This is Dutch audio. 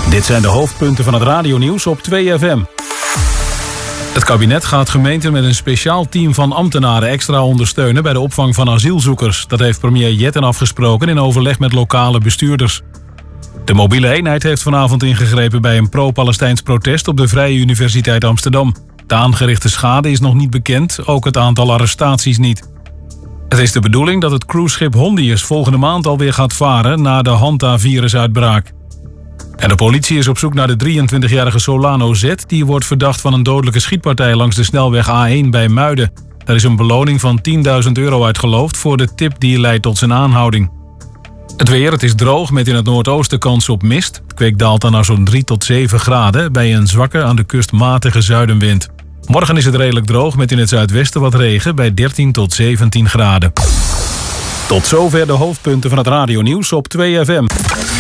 Dit zijn de hoofdpunten van het radionieuws op 2FM. Het kabinet gaat gemeenten met een speciaal team van ambtenaren extra ondersteunen bij de opvang van asielzoekers. Dat heeft premier Jetten afgesproken in overleg met lokale bestuurders. De mobiele eenheid heeft vanavond ingegrepen bij een pro-Palestijns protest op de Vrije Universiteit Amsterdam. De aangerichte schade is nog niet bekend, ook het aantal arrestaties niet. Het is de bedoeling dat het cruiseschip Hondius volgende maand alweer gaat varen na de Hanta-virusuitbraak. En de politie is op zoek naar de 23-jarige Solano Z. Die wordt verdacht van een dodelijke schietpartij langs de snelweg A1 bij Muiden. Daar is een beloning van €10.000 uitgeloofd voor de tip die leidt tot zijn aanhouding. Het weer, het is droog met in het noordoosten kans op mist. Het kwik daalt dan naar zo'n 3 tot 7 graden bij een zwakke aan de kust matige zuidenwind. Morgen is het redelijk droog met in het zuidwesten wat regen bij 13 tot 17 graden. Tot zover de hoofdpunten van het radionieuws op 2FM.